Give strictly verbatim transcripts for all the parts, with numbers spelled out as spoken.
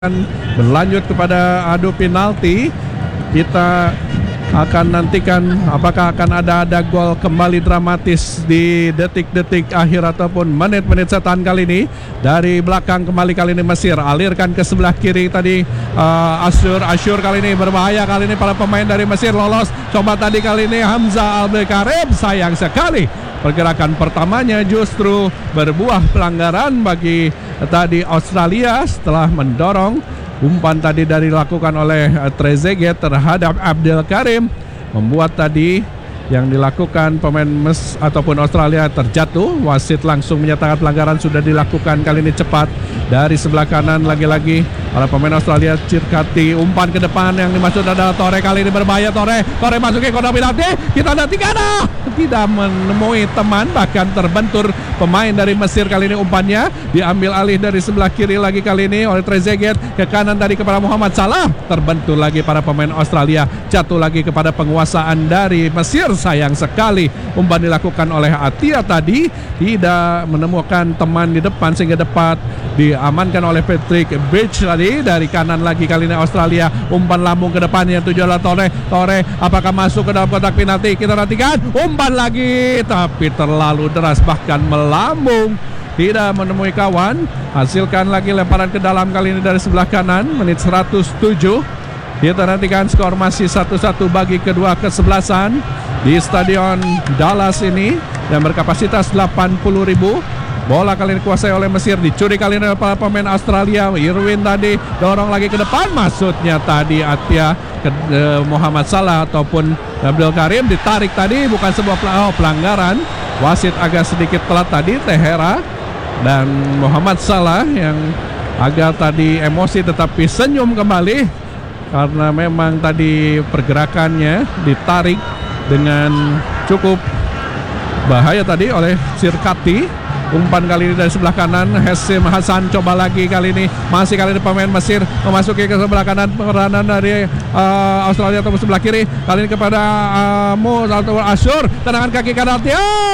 Berlanjut kepada adu penalti. Kita akan nantikan apakah akan ada ada gol kembali dramatis di detik-detik akhir ataupun menit-menit setan kali ini. Dari belakang kembali kali ini Mesir, alirkan ke sebelah kiri tadi uh, Asyur Asyur kali ini berbahaya, kali ini para pemain dari Mesir lolos. Coba tadi kali ini Hamzah Al-Bekarim, sayang sekali pergerakan pertamanya justru berbuah pelanggaran bagi tadi Australia setelah mendorong. Umpan tadi dari dilakukan oleh Trezeguet terhadap Abdel Karim membuat tadi yang dilakukan pemain Mes ataupun Australia terjatuh. Wasit langsung menyatakan pelanggaran sudah dilakukan, kali ini cepat dari sebelah kanan lagi-lagi para pemain Australia cirkati umpan ke depan yang dimaksud adalah Tore, kali ini berbahaya Tore. Tore masuk ke kotak penalti, kita ada tiga ada tidak menemui teman, bahkan terbentur pemain dari Mesir. Kali ini umpannya diambil alih dari sebelah kiri lagi kali ini oleh Trezeguet, ke kanan tadi kepada Muhammad Salah, terbentur lagi para pemain Australia, jatuh lagi kepada penguasaan dari Mesir. Sayang sekali umpan dilakukan oleh Atia tadi tidak menemukan teman di depan sehingga dapat diamankan oleh Patrick Beach tadi. Dari kanan lagi kali ini Australia, umpan lambung ke depannya tujuan adalah Tore. Tore apakah masuk ke dalam kotak penalti? Kita nantikan umpan lagi tapi terlalu deras bahkan melambung, tidak menemui kawan. Hasilkan lagi lemparan ke dalam kali ini dari sebelah kanan. Menit seratus tujuh. Kita nantikan skor masih satu satu bagi kedua kesebelasan di Stadion Dallas ini yang berkapasitas delapan puluh ribu. Bola kali ini kuasai oleh Mesir, dicuri kali ini oleh para pemain Australia. Irwin tadi dorong lagi ke depan, maksudnya tadi Atia ke eh, Muhammad Salah ataupun Abdul Karim ditarik tadi, bukan sebuah pel oh, pelanggaran. Wasit agak sedikit telat tadi, Tehera dan Muhammad Salah yang agak tadi emosi tetapi senyum kembali karena memang tadi pergerakannya ditarik dengan cukup bahaya tadi oleh Sirkati. Umpan kali ini dari sebelah kanan, Hasim Hasan coba lagi kali ini, masih kali ini pemain Mesir memasuki ke sebelah kanan, peranan dari uh, Australia atau sebelah kiri, kali ini kepada uh, Mo atau Asyur, tendangan kaki kanan,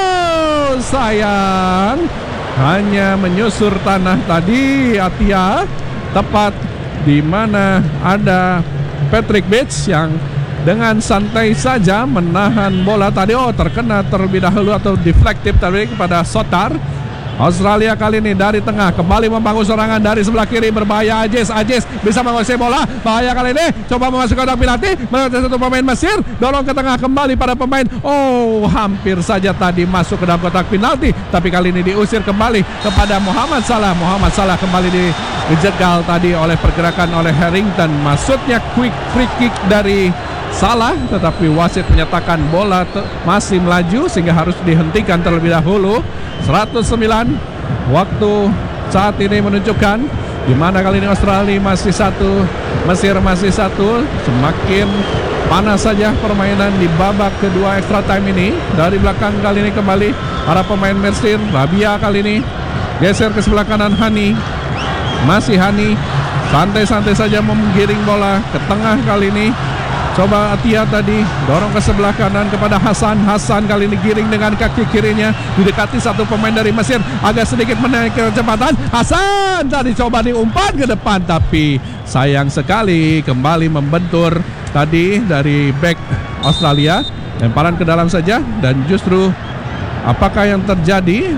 oh, sayang hanya menyusur tanah tadi Atia, tepat di mana ada Patrick Beach yang dengan santai saja menahan bola tadi. Oh, terkena terlebih dahulu atau deflektif tadi kepada Sotar. Australia kali ini dari tengah kembali membangun serangan dari sebelah kiri, berbahaya Aziz. Aziz bisa menguasai bola, bahaya kali ini, coba memasukkan kotak penalti, melewati satu pemain Mesir, dorong ke tengah kembali pada pemain. Oh, hampir saja tadi masuk ke dalam kotak penalti, tapi kali ini diusir kembali kepada Muhammad Salah. Muhammad Salah kembali dijegal tadi oleh pergerakan oleh Harrington, maksudnya quick free kick dari Salah, tetapi wasit menyatakan bola masih melaju sehingga harus dihentikan terlebih dahulu. seratus sembilan waktu saat ini menunjukkan di mana kali ini Australia masih satu, Mesir masih satu. Semakin panas saja permainan di babak kedua extra time ini. Dari belakang kali ini kembali para pemain Mesir. Rabia kali ini geser ke sebelah kanan, Hani, masih Hani santai-santai saja menggiring bola ke tengah kali ini. Coba Atia tadi dorong ke sebelah kanan kepada Hasan. Hasan kali ini giring dengan kaki kirinya, didekati satu pemain dari Mesir, agak sedikit menaik kecepatan. Hasan tadi coba diumpan ke depan tapi sayang sekali kembali membentur tadi dari back Australia. Lemparan ke dalam saja dan justru apakah yang terjadi?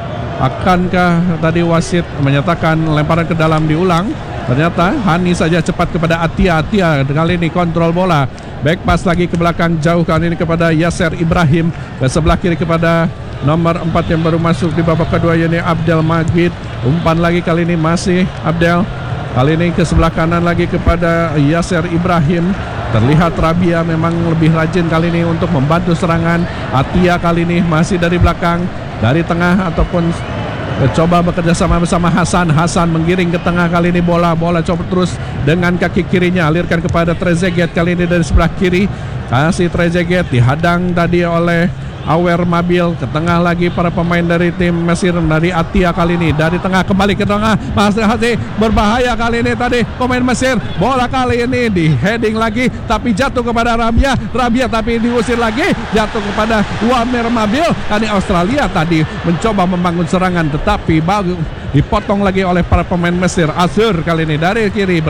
Akankah tadi wasit menyatakan lemparan ke dalam diulang? Ternyata Hani saja cepat kepada Atia. Atia kali ini kontrol bola, back pass lagi ke belakang jauh kali ini kepada Yasser Ibrahim, ke sebelah kiri kepada nomor empat yang baru masuk di babak kedua yakni Abdel Majid. Umpan lagi kali ini masih Abdel, kali ini ke sebelah kanan lagi kepada Yasser Ibrahim. Terlihat Rabia memang lebih rajin kali ini untuk membantu serangan. Atia kali ini masih dari belakang, dari tengah ataupun coba bekerja sama bersama Hasan. Hasan menggiring ke tengah kali ini bola. Bola coba terus dengan kaki kirinya, alirkan kepada Trezeguet kali ini dari sebelah kiri. Kasih Trezeguet dihadang tadi oleh Awer Mabil ke tengah lagi para pemain dari tim Mesir dari Atia kali ini dari tengah kembali ke tengah masih hati berbahaya kali ini tadi pemain Mesir bola kali ini di heading lagi tapi jatuh kepada Rabia Rabia tapi diusir lagi jatuh kepada Wamer Mabil. Kali Australia tadi mencoba membangun serangan tetapi bagus dipotong lagi oleh para pemain Mesir. Azur kali ini dari kiri